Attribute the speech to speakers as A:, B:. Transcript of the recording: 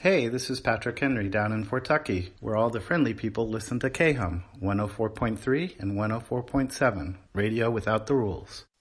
A: Hey, this is Patrick Henry down in Fortucky, where all the friendly people listen to KHUM 104.3 and 104.7, radio without the rules.